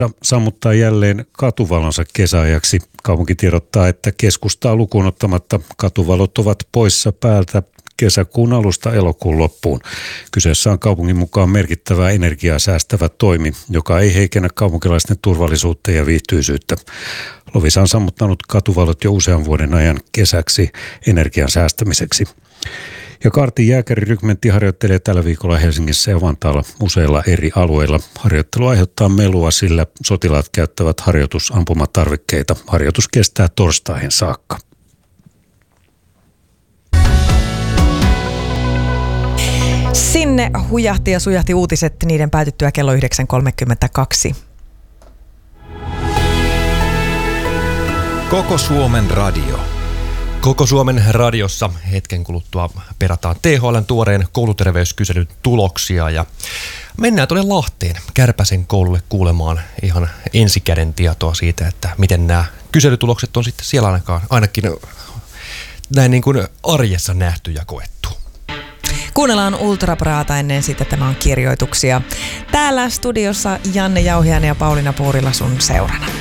sammuttaa jälleen katuvalonsa kesäajaksi. Kaupunki tiedottaa, että keskustaa lukuun ottamatta katuvalot ovat poissa päältä kesäkuun alusta elokuun loppuun. Kyseessä on kaupungin mukaan merkittävä energiaa säästävä toimi, joka ei heikennä kaupunkilaisten turvallisuutta ja viihtyisyyttä. Loviisa on sammuttanut katuvalot jo usean vuoden ajan kesäksi energian säästämiseksi. Ja Kaartin jääkärirykmentti harjoittelee tällä viikolla Helsingissä ja Vantaalla useilla eri alueilla. Harjoittelu aiheuttaa melua, sillä sotilaat käyttävät harjoitusampumatarvikkeita. Harjoitus kestää torstaihin saakka. Sinne hujahti ja sujahti uutiset niiden päätyttyä kello 9.32. Koko Suomen radio. Koko Suomen radiossa hetken kuluttua perataan THL:n tuoreen kouluterveyskyselyn tuloksia ja mennään tuonne Lahteen Kärpäsen koululle kuulemaan ihan ensikäden tietoa siitä, että miten nämä kyselytulokset on sitten siellä ainakin näin niin kuin arjessa nähty ja koettu. Kuunnellaan Ultrapraata ennen sitä tämä on kirjoituksia. Täällä studiossa Janne Jauhiainen ja Pauliina Puurila sun seurana.